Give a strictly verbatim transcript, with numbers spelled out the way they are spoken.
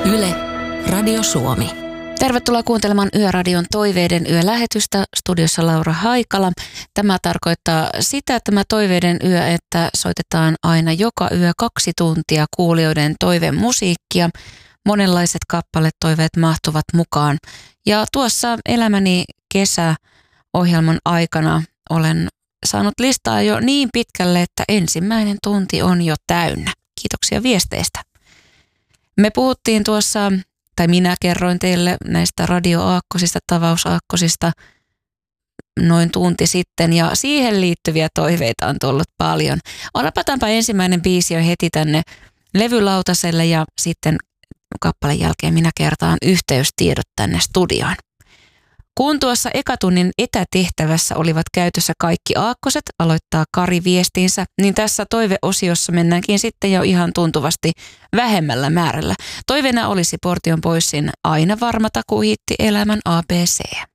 Yle, Radio Suomi. Tervetuloa kuuntelemaan Yöradion Toiveiden yölähetystä. Studiossa Laura Haikala. Tämä tarkoittaa sitä, tämä Toiveiden yö, että soitetaan aina joka yö kaksi tuntia kuulijoiden toiveen musiikkia. Monenlaiset kappaletoiveet mahtuvat mukaan. Ja tuossa Elämäni kesäohjelman aikana olen saanut listaa jo niin pitkälle, että ensimmäinen tunti on jo täynnä. Kiitoksia viesteistä. Me puhuttiin tuossa, tai minä kerroin teille näistä radioaakkosista, tavausaakkosista noin tunti sitten, ja siihen liittyviä toiveita on tullut paljon. Napataanpa ensimmäinen biisi jo heti tänne levylautaselle, ja sitten kappaleen jälkeen minä kertaan yhteystiedot tänne studioon. Kun tuossa ekatunnin etätehtävässä olivat käytössä kaikki aakkoset, aloittaa Kari viestinsä, niin tässä toiveosiossa mennäänkin sitten jo ihan tuntuvasti vähemmällä määrällä. Toiveena olisi Portion Boysin Aina varma takuuhitti Elämän A B C.